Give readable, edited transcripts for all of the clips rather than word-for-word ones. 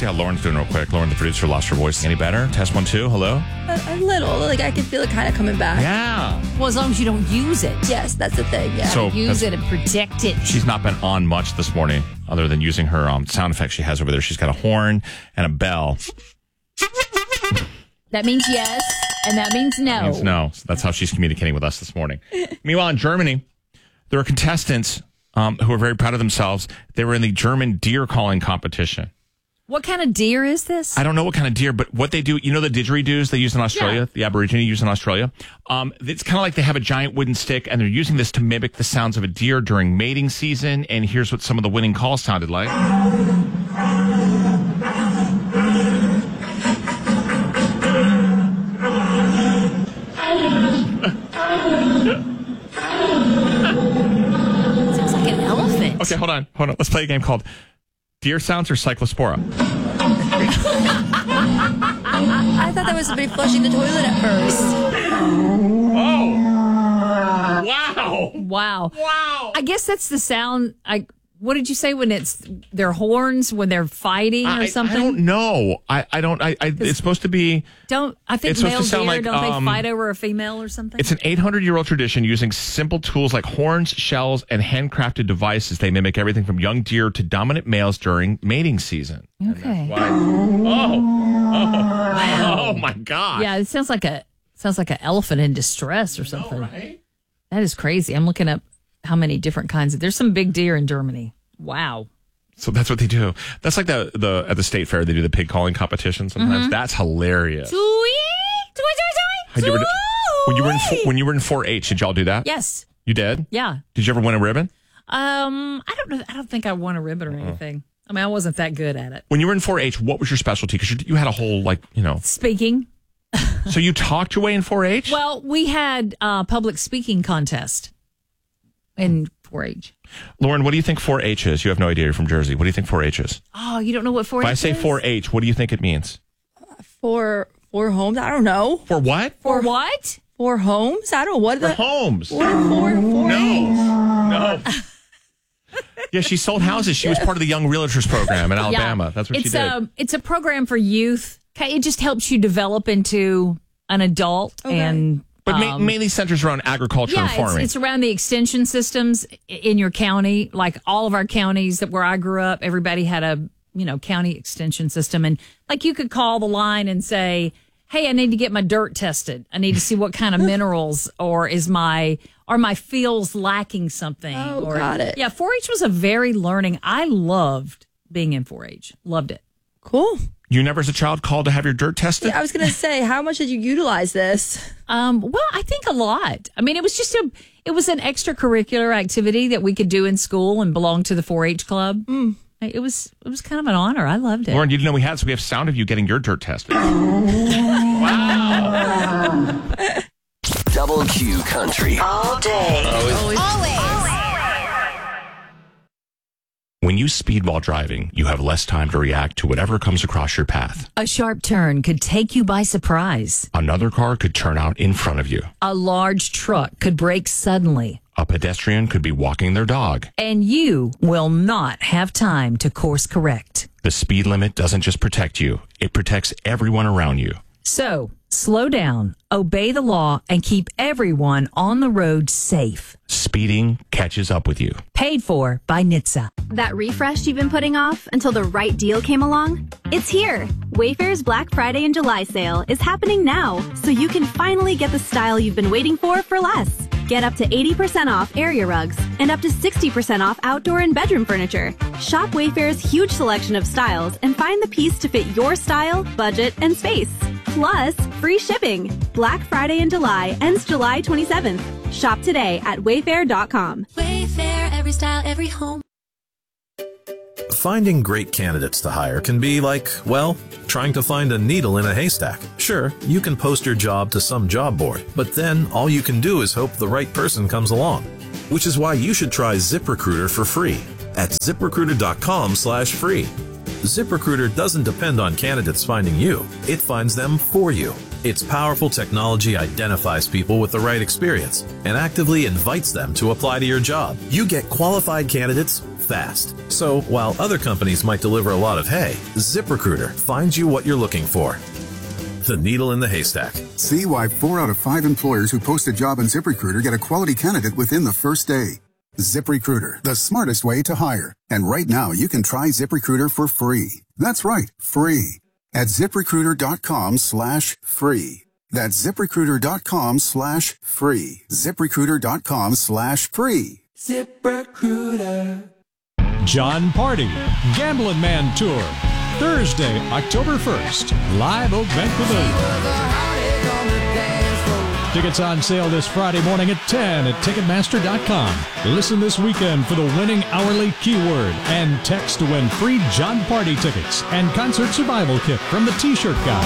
see how Lauren's doing real quick. Lauren, the producer, lost her voice. Any better? Test 1, 2. Hello? A little. Like, I can feel it kind of coming back. Yeah. Well, as long as you don't use it. Yes, that's the thing. Yeah. So Use it and protect it. she's not been on much this morning other than using her sound effects she has over there. She's got a horn and a bell. That means yes, and that means no. That means no. So that's how she's communicating with us this morning. Meanwhile, in Germany, there are contestants who are very proud of themselves. They were in the German deer calling competition. What kind of deer is this? I don't know what kind of deer, but what they do, you know the didgeridoos they use in Australia, the Aborigine use in Australia? It's kind of like they have a giant wooden stick, and they're using this to mimic the sounds of a deer during mating season, and here's what some of the winning calls sounded like. Sounds like an elephant. Okay, hold on. Let's play a game called Deer Sounds or Cyclospora. I thought that was somebody flushing the toilet at first. Oh! Wow! Wow. Wow! I guess that's the sound. What did you say when it's their horns when they're fighting or something? I don't know. It's supposed to be. I think it's male supposed to sound deer like, don't they fight over a female or something? It's an 800-year-old tradition using simple tools like horns, shells, and handcrafted devices. They mimic everything from young deer to dominant males during mating season. Okay. Wow. Oh my God. Yeah, it sounds like an elephant in distress or something. Right? That is crazy. I'm looking up how many different kinds there's some big deer in Germany. Wow. So that's what they do. That's like the at the state fair they do the pig calling competition sometimes. That's hilarious. When you were in 4-H, did y'all do that? Yes. You did? Yeah. Did you ever win a ribbon? I don't know. I don't think I won a ribbon or anything. I mean, I wasn't that good at it. When you were in 4-H, what was your specialty? Because you had a whole Speaking. So you talked your way in 4-H? Well, we had a public speaking contest in 4-H. Lauren, what do you think 4-H is? You have no idea. You're from Jersey. What do you think 4-H is? Oh, you don't know what 4-H is? If I say 4-H, what do you think it means? For homes? I don't know. For what? For what? For homes? I don't know. What For homes. What are 4-H? No. Yeah, she sold houses. She was part of the Young Realtors program in Alabama. That's what she did. It's a program for youth. It just helps you develop into an adult But mainly centers around agriculture and farming. It's around the extension systems in your county. Like all of our counties where I grew up, everybody had a county extension system, and like you could call the line and say, "Hey, I need to get my dirt tested. I need to see what kind of minerals are my fields lacking something." Oh, got it. Yeah, 4-H was a very learning. I loved being in 4-H. Loved it. Cool. You never as a child called to have your dirt tested? Yeah, I was going to say, how much did you utilize this? Well, I think a lot. I mean, it was it was an extracurricular activity that we could do in school and belong to the 4-H club. It was kind of an honor. I loved it. Lauren, you didn't know we had, so we have sound of you getting your dirt tested. Wow. Double Q Country. All day. Always. When you speed while driving, you have less time to react to whatever comes across your path. A sharp turn could take you by surprise. Another car could turn out in front of you. A large truck could brake suddenly. A pedestrian could be walking their dog. And you will not have time to course correct. The speed limit doesn't just protect you, it protects everyone around you. So, slow down, obey the law, and keep everyone on the road safe. Speeding catches up with you. Paid for by NHTSA. That refresh you've been putting off until the right deal came along? It's here. Wayfair's Black Friday and July sale is happening now, so you can finally get the style you've been waiting for less. Get up to 80% off area rugs and up to 60% off outdoor and bedroom furniture. Shop Wayfair's huge selection of styles and find the piece to fit your style, budget, and space. Plus, free shipping. Black Friday in July ends July 27th. Shop today at wayfair.com. Wayfair, every style, every home. Finding great candidates to hire can be like, well, trying to find a needle in a haystack. Sure, you can post your job to some job board, but then all you can do is hope the right person comes along. Which is why you should try ZipRecruiter for free at ZipRecruiter.com/free. ZipRecruiter doesn't depend on candidates finding you. It finds them for you. Its powerful technology identifies people with the right experience and actively invites them to apply to your job. You get qualified candidates fast. So while other companies might deliver a lot of hay, ZipRecruiter finds you what you're looking for. The needle in the haystack. See why 4 out of 5 employers who post a job on ZipRecruiter get a quality candidate within the first day. ZipRecruiter, the smartest way to hire. And right now, you can try ZipRecruiter for free. That's right, free. At ZipRecruiter.com/free. That's ZipRecruiter.com/free. ZipRecruiter.com/free. ZipRecruiter. John Party, Gambling Man Tour. Thursday, October 1st, Live Oak Bank Pavilion. Tickets on sale this Friday morning at 10 at Ticketmaster.com. Listen this weekend for the winning hourly keyword and text to win free John Party tickets and concert survival kit from the T-shirt guy.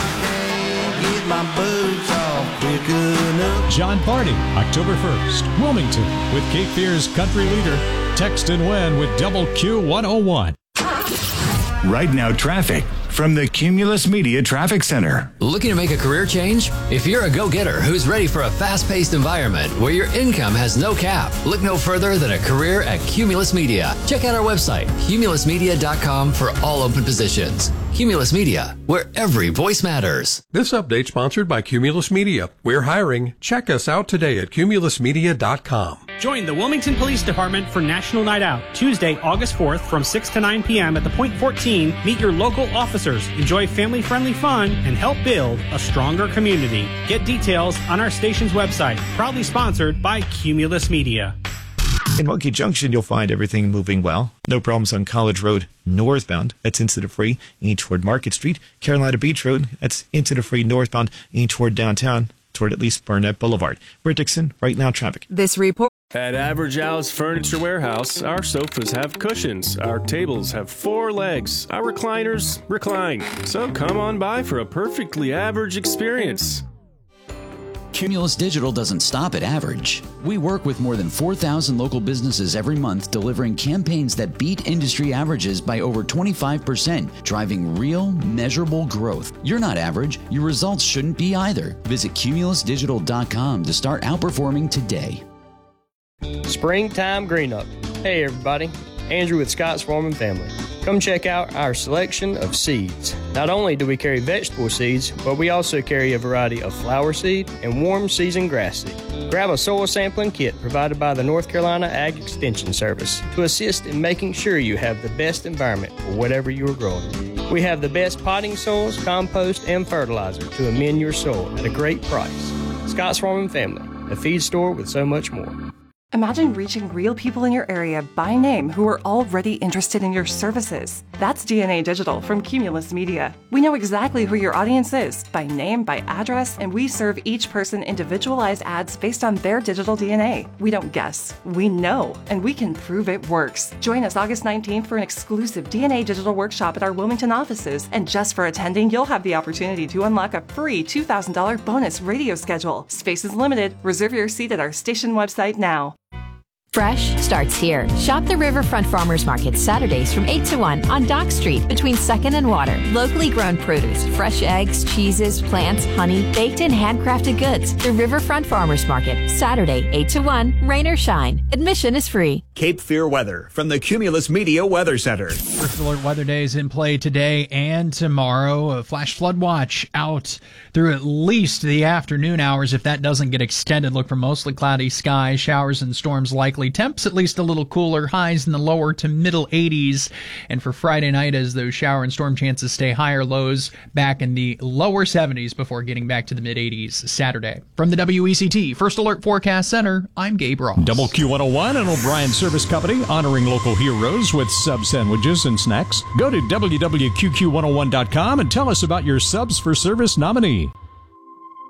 John Party, October 1st, Wilmington, with Cape Fear's country leader. Text and win with double Q101. Right now, traffic from the Cumulus Media Traffic Center. Looking to make a career change? If you're a go-getter who's ready for a fast-paced environment where your income has no cap, look no further than a career at Cumulus Media. Check out our website, cumulusmedia.com, for all open positions. Cumulus Media, where every voice matters. This update sponsored by Cumulus Media. We're hiring. Check us out today at cumulusmedia.com. Join the Wilmington Police Department for National Night Out, Tuesday, August 4th from 6 to 9 p.m. at the Point 14. Meet your local officers, enjoy family-friendly fun, and help build a stronger community. Get details on our station's website. Proudly sponsored by Cumulus Media. In Monkey Junction, you'll find everything moving well. No problems on College Road northbound. That's incident-free, aimed toward Market Street. Carolina Beach Road, that's incident-free northbound, aimed toward downtown, toward at least Burnett Boulevard. We're at Dixon, right now traffic. This report. At Average Al's Furniture Warehouse, our sofas have cushions, our tables have 4 legs, our recliners recline. So come on by for a perfectly average experience. Cumulus Digital doesn't stop at average. We work with more than 4,000 local businesses every month, delivering campaigns that beat industry averages by over 25%, driving real, measurable growth. You're not average. Your results shouldn't be either. Visit cumulusdigital.com to start outperforming today. Springtime Green Up. Hey everybody, Andrew with Scott's Farm and Family. Come check out our selection of seeds. Not only do we carry vegetable seeds, but we also carry a variety of flower seed and warm season grass seed. Grab a soil sampling kit provided by the North Carolina Ag Extension Service to assist in making sure you have the best environment for whatever you are growing. We have the best potting soils, compost, and fertilizer to amend your soil at a great price. Scott's Farm and Family, a feed store with so much more. Imagine reaching real people in your area by name who are already interested in your services. That's DNA Digital from Cumulus Media. We know exactly who your audience is by name, by address, and we serve each person individualized ads based on their digital DNA. We don't guess, we know, and we can prove it works. Join us August 19th for an exclusive DNA Digital workshop at our Wilmington offices. And just for attending, you'll have the opportunity to unlock a free $2,000 bonus radio schedule. Space is limited. Reserve your seat at our station website now. Fresh starts here. Shop the Riverfront Farmers Market Saturdays from 8 to 1 on Dock Street between 2nd and Water. Locally grown produce, fresh eggs, cheeses, plants, honey, baked and handcrafted goods. The Riverfront Farmers Market, Saturday, 8 to 1, rain or shine. Admission is free. Cape Fear weather from the Cumulus Media Weather Center. First Alert Weather Day is in play today and tomorrow. A flash flood watch out through at least the afternoon hours. If that doesn't get extended, look for mostly cloudy skies, showers and storms likely. Temps at least a little cooler, highs in the lower to middle 80s. And for Friday night, as those shower and storm chances stay higher, lows back in the lower 70s before getting back to the mid 80s Saturday. From the WECT First Alert Forecast Center, I'm Gabe Ross. Double Q101 and O'Brien Service Company, honoring local heroes with sub sandwiches and snacks. Go to WWQQ101.com and tell us about your Subs for Service nominee.